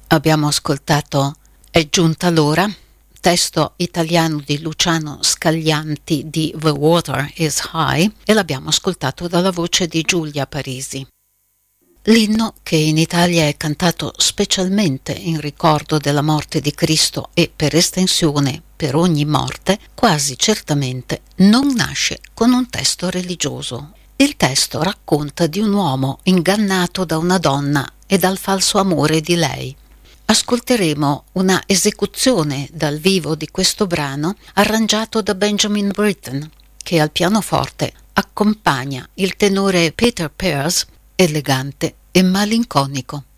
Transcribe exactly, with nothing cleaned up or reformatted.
Abbiamo ascoltato È giunta l'ora, testo italiano di Luciano Scaglianti di The Water is High, e l'abbiamo ascoltato dalla voce di Giulia Parisi. L'inno, che in Italia è cantato specialmente in ricordo della morte di Cristo e per estensione per ogni morte, quasi certamente non nasce con un testo religioso. Il testo racconta di un uomo ingannato da una donna e dal falso amore di lei. Ascolteremo una esecuzione dal vivo di questo brano arrangiato da Benjamin Britten, che al pianoforte accompagna il tenore Peter Pears, elegante e malinconico.